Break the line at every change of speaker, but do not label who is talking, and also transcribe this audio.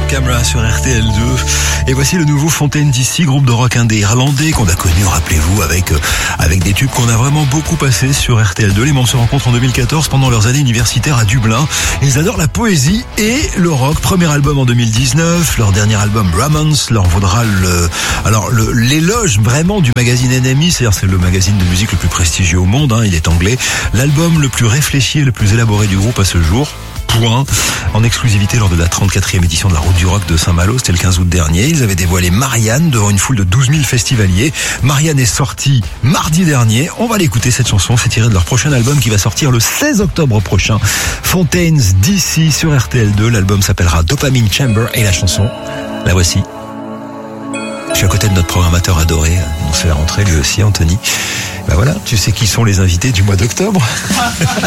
Camera sur RTL2. Et voici le nouveau Fontaine DC, groupe de rock indé irlandais qu'on a connu, rappelez-vous, avec des tubes qu'on a vraiment beaucoup passés sur RTL2. Les membres se rencontrent en 2014 pendant leurs années universitaires à Dublin. Ils adorent la poésie et le rock. Premier album en 2019. Leur dernier album, Ramones, leur vaudra l'éloge vraiment du magazine NME. C'est le magazine de musique le plus prestigieux au monde. Il est anglais. L'album le plus réfléchi et le plus élaboré du groupe à ce jour. Point. En exclusivité lors de la 34e édition de la Route du Rock de Saint-Malo, c'était le 15 août dernier. Ils avaient dévoilé Marianne devant une foule de 12 000 festivaliers. Marianne est sortie mardi dernier. On va l'écouter, cette chanson. C'est tiré de leur prochain album qui va sortir le 16 octobre prochain. Fontaines DC sur RTL2. L'album s'appellera Dopamine Chamber et la chanson, la voici. Je suis à côté de notre programmateur adoré. On se fait rentrer lui aussi, Anthony. Ben voilà, tu sais qui sont les invités du mois d'octobre.